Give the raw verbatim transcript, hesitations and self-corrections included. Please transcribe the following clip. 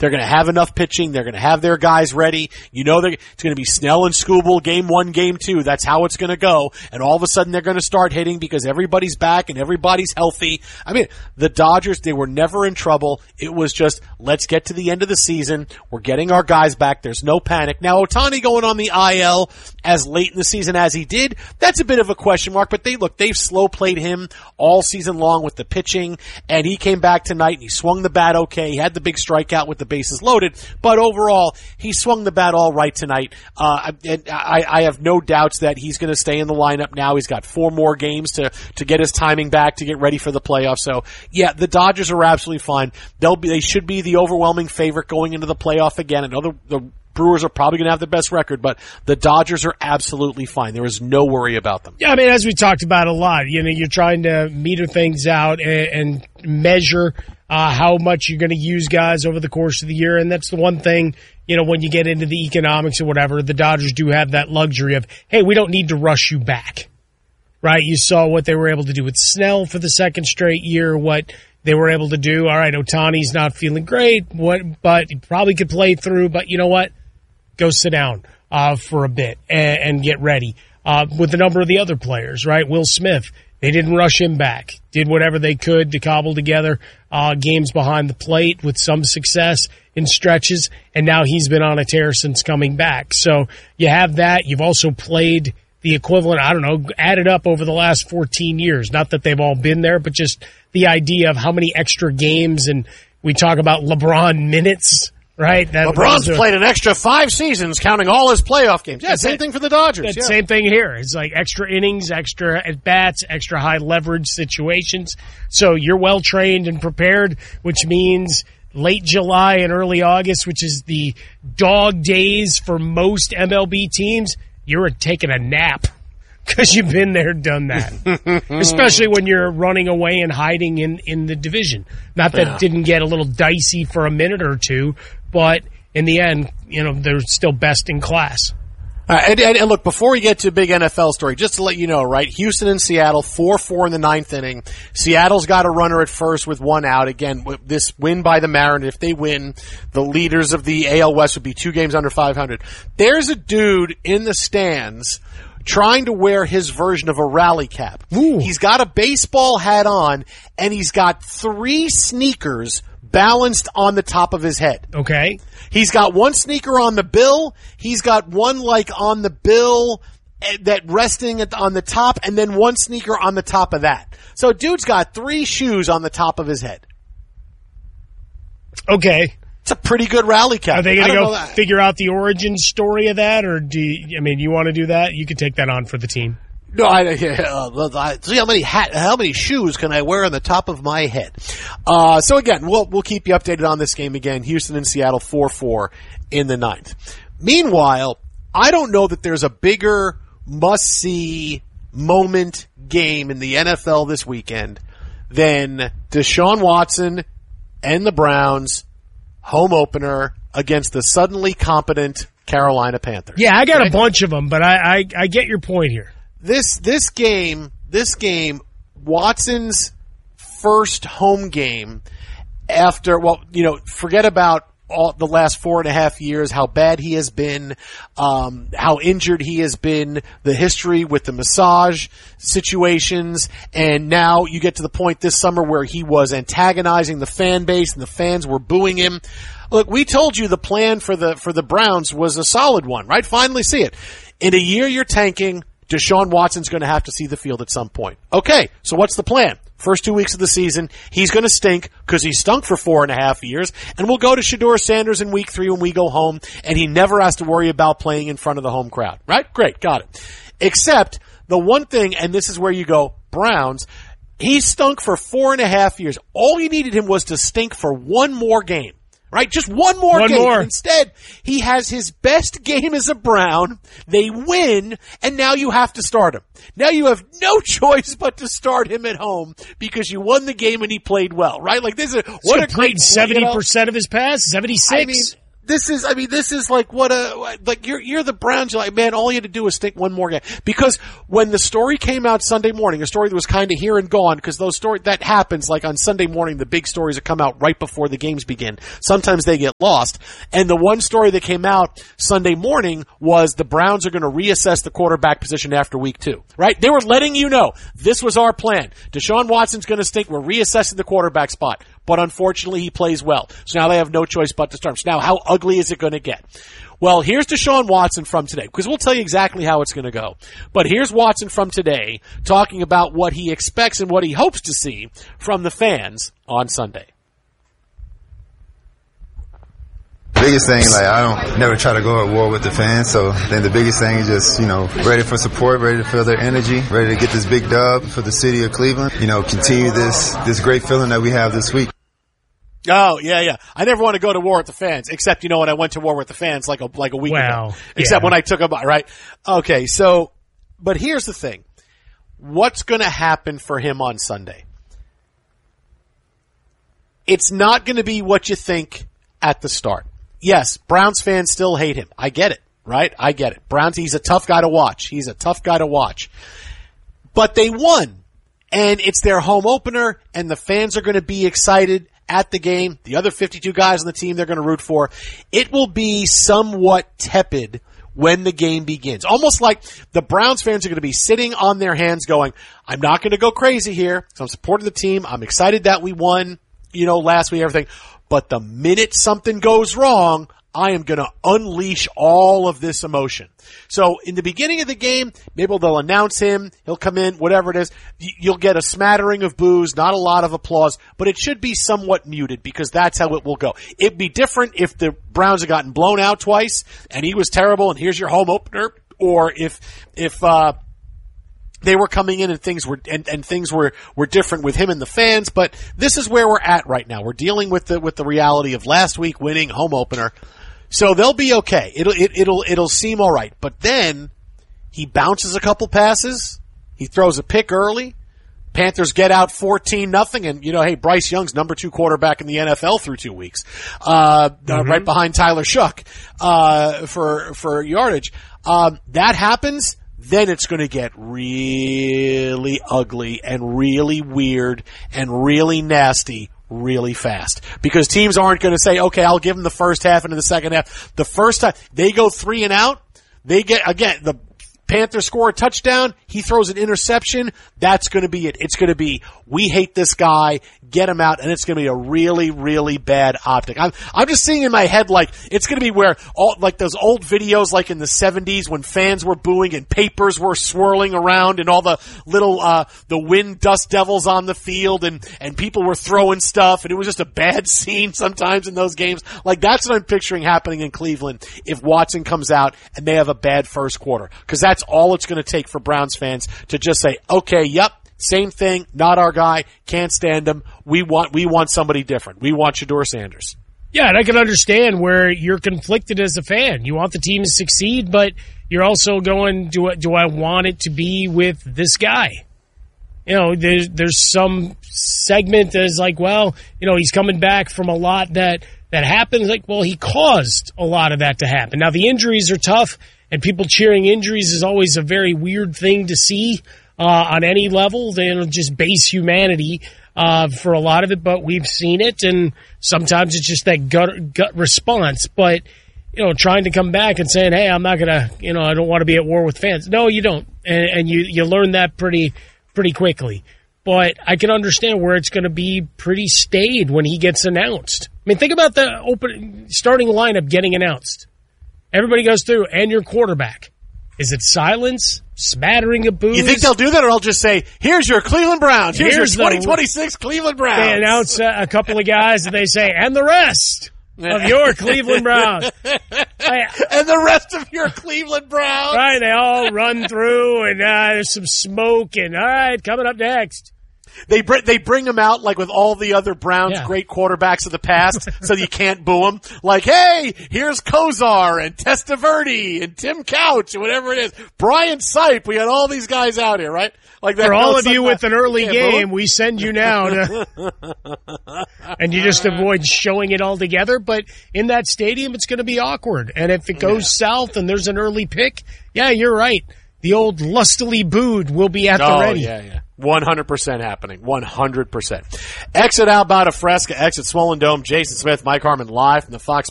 They're going to have enough pitching. They're going to have their guys ready. You know, it's going to be Snell and Skubal game one, game two. That's how it's going to go. And all of a sudden they're going to start hitting because everybody's back and everybody's healthy. I mean, the Dodgers, they were never in trouble. It was just, let's get to the end of the season. We're getting our guys back. There's no panic. Now, Ohtani going on the I L as late in the season as he did, that's a bit of a question mark. But they look, they've slow played him all season long with the pitching, and he came back tonight and he swung the bat okay. He had the big strikeout with the bases loaded, but overall, he swung the bat all right tonight. Uh, and I, I have no doubts that he's going to stay in the lineup now. He's got four more games to, to get his timing back to get ready for the playoffs. So, yeah, the Dodgers are absolutely fine. They'll be, they should be the overwhelming favorite going into the playoff again. I know the, the Brewers are probably going to have the best record, but the Dodgers are absolutely fine. There is no worry about them. Yeah, I mean, as we talked about a lot, you know, you're trying to meter things out and, and measure uh, how much you're going to use guys over the course of the year, and that's the one thing, you know, when you get into the economics or whatever, the Dodgers do have that luxury of, hey, we don't need to rush you back, right? You saw what they were able to do with Snell for the second straight year, what they were able to do. All right, Ohtani's not feeling great, what, but he probably could play through, but you know what? Go sit down uh, for a bit and, and get ready. Uh, with a number of the other players, right? Will Smith, they didn't rush him back. Did whatever they could to cobble together uh, games behind the plate with some success in stretches, and now he's been on a tear since coming back. So you have that. You've also played the equivalent, I don't know, added up over the last fourteen years. Not that they've all been there, but just the idea of how many extra games, and we talk about LeBron minutes. Right, that LeBron's a, played an extra five seasons, counting all his playoff games. Yeah, same thing for the Dodgers. Yeah. Yeah. Same thing here. It's like extra innings, extra at bats, extra high leverage situations. So you're well trained and prepared, which means late July and early August, which is the dog days for most M L B teams. You're taking a nap because you've been there, done that. Especially when you're running away and hiding in in the division. Not that yeah. it didn't get a little dicey for a minute or two. But in the end, you know, they're still best in class. Uh, and, and, and look, before we get to a big N F L story, just to let you know, right, Houston and Seattle, four four in the ninth inning. Seattle's got a runner at first with one out. Again, this win by the Mariners, if they win, the leaders of the A L West would be two games under five hundred. There's a dude in the stands trying to wear his version of a rally cap. Ooh. He's got a baseball hat on, and he's got three sneakers balanced on the top of his head. Okay. He's got one sneaker on the bill. He's got one like on the bill that resting at, on the top, and then one sneaker on the top of that. So dude's got three shoes on the top of his head. Okay. It's a pretty good rally cap. Are they going to go figure out the origin story of that, or do you, I mean, you want to do that? You can take that on for the team. No, I, uh, I see how many hat, how many shoes can I wear on the top of my head? Uh, so again, we'll, we'll keep you updated on this game again. Houston and Seattle four four in the ninth. Meanwhile, I don't know that there's a bigger must-see moment game in the N F L this weekend than Deshaun Watson and the Browns home opener against the suddenly competent Carolina Panthers. Yeah, I got okay? a bunch of them, but I, I, I get your point here. This this game, this game, Watson's first home game after, well, you know, forget about all the last four and a half years, how bad he has been, um, how injured he has been, the history with the massage situations, and now you get to the point this summer where he was antagonizing the fan base and the fans were booing him. Look, we told you the plan for the for the Browns was a solid one, right? Finally see it. In a year you're tanking, Deshaun Watson's going to have to see the field at some point. Okay, so what's the plan? First two weeks of the season, he's going to stink because he stunk for four and a half years, and we'll go to Shedeur Sanders in week three when we go home, and he never has to worry about playing in front of the home crowd. Right? Great, got it. Except the one thing, and this is where you go, Browns, he stunk for four and a half years. All you needed him was to stink for one more game. Right? Just one more one game. More. Instead, he has his best game as a Brown. They win, and now you have to start him. Now you have no choice but to start him at home because you won the game and he played well. Right? Like this is what a great seventy percent you know? of his passes, seventy-six. I mean, This is, I mean, this is like what a, like you're, you're the Browns. You're like, man, all you had to do was think one more game. Because when the story came out Sunday morning, a story that was kind of here and gone, because those stories, that happens, like on Sunday morning, the big stories that come out right before the games begin. Sometimes they get lost. And the one story that came out Sunday morning was the Browns are going to reassess the quarterback position after week two, right? They were letting you know, this was our plan. Deshaun Watson's going to stink. We're reassessing the quarterback spot. But unfortunately, he plays well. So now they have no choice but to start. So now how ugly is it going to get? Well, here's Deshaun Watson from today, because we'll tell you exactly how it's going to go. But here's Watson from today talking about what he expects and what he hopes to see from the fans on Sunday. Biggest thing, like, I don't never try to go at war with the fans, so then the biggest thing is just, you know, ready for support, ready to feel their energy, ready to get this big dub for the city of Cleveland, you know, continue this this great feeling that we have this week. Oh, yeah, yeah. I never want to go to war with the fans, except, you know, when I went to war with the fans like a, like a week well, ago. Except yeah. when I took them, right? Okay, so, but here's the thing. What's going to happen for him on Sunday? It's not going to be what you think at the start. Yes, Browns fans still hate him. I get it, right? I get it. Browns, he's a tough guy to watch. He's a tough guy to watch. But they won, and it's their home opener, and the fans are going to be excited at the game. The other fifty-two guys on the team they're going to root for. It will be somewhat tepid when the game begins. Almost like the Browns fans are going to be sitting on their hands going, I'm not going to go crazy here, so I'm supporting the team. I'm excited that we won, you know, last week, everything. But the minute something goes wrong, I am going to unleash all of this emotion. So in the beginning of the game, maybe they'll announce him, he'll come in, whatever it is. You'll get a smattering of boos, not a lot of applause, but it should be somewhat muted because that's how it will go. It'd be different if the Browns had gotten blown out twice and he was terrible and here's your home opener, or if, if, uh, they were coming in and things were and, and things were, were different with him and the fans, but this is where we're at right now. We're dealing with the with the reality of last week winning home opener. So they'll be okay. It'll it, it'll it'll seem all right. But then he bounces a couple passes, he throws a pick early. Panthers get out fourteen nothing, and you know, hey, Bryce Young's number two quarterback in the N F L through two weeks, uh, mm-hmm. uh right behind Tyler Shough uh for for yardage. Um, that happens. Then it's going to get really ugly and really weird and really nasty really fast. Because teams aren't going to say, okay, I'll give them the first half and in the second half. The first time they go three and out, they get, again, the Panthers score a touchdown, he throws an interception, that's going to be it. It's going to be, we hate this guy, get him out, and it's going to be a really, really bad optic. I'm, I'm just seeing in my head like, it's going to be where all, like those old videos like in the seventies when fans were booing and papers were swirling around and all the little, uh, the wind dust devils on the field and, and people were throwing stuff and it was just a bad scene sometimes in those games. Like that's what I'm picturing happening in Cleveland if Watson comes out and they have a bad first quarter. Cause that's all it's going to take for Browns fans to just say, okay, yep, same thing, not our guy, can't stand him. We want we want somebody different. We want Shedeur Sanders. Yeah, and I can understand where you're conflicted as a fan. You want the team to succeed, but you're also going, do I, do I want it to be with this guy? You know, there's there's some segment that's like, well, you know, he's coming back from a lot that that happens. Like, well, he caused a lot of that to happen. Now, the injuries are tough. And people cheering injuries is always a very weird thing to see uh, on any level. They'll just base humanity uh, for a lot of it, but we've seen it, and sometimes it's just that gut gut response. But you know, trying to come back and saying, "Hey, I'm not gonna," you know, I don't want to be at war with fans. No, you don't, and, and you you learn that pretty pretty quickly. But I can understand where it's going to be pretty staid when he gets announced. I mean, think about the open starting lineup getting announced. Everybody goes through, and your quarterback. Is it silence? Smattering of boos? You think they'll do that, or I'll just say, here's your Cleveland Browns. Here's, here's your twenty twenty-six the, Cleveland Browns. They announce uh, a couple of guys, and they say, and the rest of your Cleveland Browns. I, and the rest of your Cleveland Browns. Right, they all run through, and uh, there's some smoke, and all right, coming up next. They br- they bring him out like with all the other Browns Yeah. great quarterbacks of the past, so you can't boo him. Like, hey, here's Kosar and Testaverde and Tim Couch and whatever it is. Brian Sipe. We got all these guys out here, right? Like that. For all of you with an early Yeah, game, boo. we send you now to, and you just avoid showing it all together. But in that stadium, it's going to be awkward. And if it goes Yeah. south and there's an early pick, yeah, you're right. The old lustily booed will be at the Oh, ready. yeah, yeah. one hundred percent happening. one hundred percent. Exit Outbound of Fresca, exit Swollen Dome. Jason Smith, Mike Harmon live from the Fox